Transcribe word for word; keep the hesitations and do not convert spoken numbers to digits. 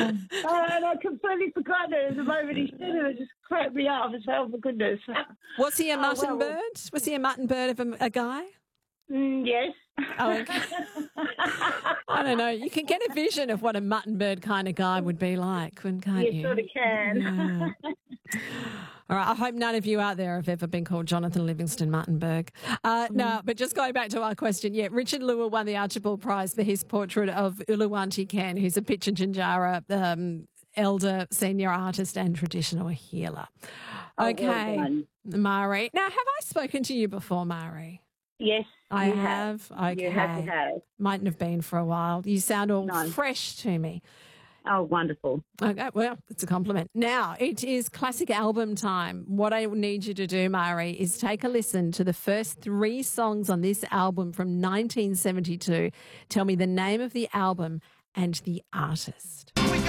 Oh, and I completely forgot it at the moment he said it. It just cracked me up. So, oh, my goodness. Was he a Oh, mutton well. bird? Was he a mutton bird of a, a guy? Mm, yes. Oh, okay. I don't know. You can get a vision of what a mutton bird kind of guy would be like, couldn't- can't You you? sort of can. Yeah. All right. I hope none of you out there have ever been called Jonathan Livingston Muttenberg. Uh, no, but just going back to our question, yeah, Richard Lua won the Archibald Prize for his portrait of Uluwanti Ken, who's a Pitjantjatjara um, elder, senior artist and traditional healer. Oh, Okay, well done. Mari. Now, have I spoken to you before, Mari? Yes, I you have. have. Okay. You have, you have. Mightn't have been for a while. You sound all No. fresh to me. Oh, wonderful. Okay, well, it's a compliment. Now, it is classic album time. What I need you to do, Mari, is take a listen to the first three songs on this album from nineteen seventy-two. Tell me the name of the album and the artist.